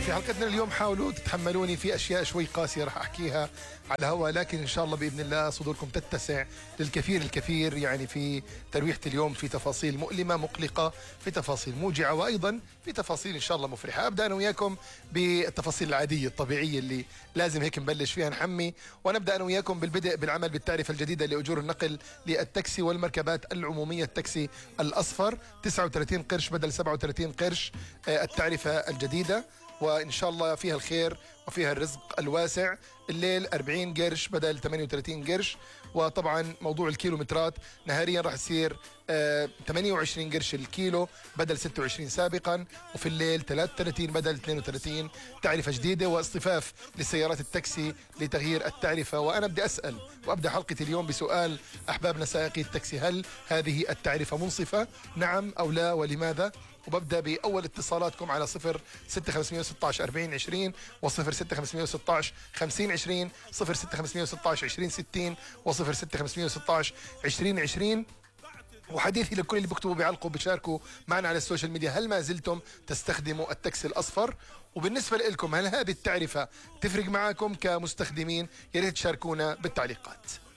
في حلقتنا اليوم حاولوا تتحملوني في أشياء شوي قاسية راح أحكيها على الهواء، لكن إن شاء الله بإذن الله صدوركم تتسع للكثير الكثير، يعني في ترويحة اليوم في تفاصيل مؤلمة مقلقة، في تفاصيل موجعة، وأيضا في تفاصيل إن شاء الله مفرحة. أبدأ أنا وياكم بالتفاصيل العادية الطبيعية اللي لازم هيك نبلش فيها نحمي، ونبدأ أنا وياكم بالبدء بالعمل بالتعرفة الجديدة لأجور النقل للتاكسي والمركبات العمومية. التاكسي الأصفر 39 قرش بدل 37 قرش، التعرفة الجديدة، وإن شاء الله فيها الخير وفيها الرزق الواسع. الليل 40 قرش بدل 38 قرش. وطبعا موضوع الكيلومترات نهاريا راح يصير 28 قرش الكيلو بدل 26 سابقا، وفي الليل 33 بدل 32. تعرفة جديدة واصطفاف لسيارات التاكسي لتغيير التعرفة. وأنا بدي أسأل وأبدأ حلقتي اليوم بسؤال أحبابنا سائقي التاكسي: هل هذه التعرفة منصفة؟ نعم أو لا، ولماذا؟ وببدأ بأول اتصالاتكم على 06516 4020 و06516 5020 06516 2060 و06516 2020. وحديثي لكل اللي بيكتبوا بيعلقوا بيشاركوا معنا على السوشيال ميديا: هل ما زلتم تستخدموا التاكسي الأصفر؟ وبالنسبة لكم هل هذه التعرفة تفرق معاكم كمستخدمين؟ يا ريت تشاركونا بالتعليقات.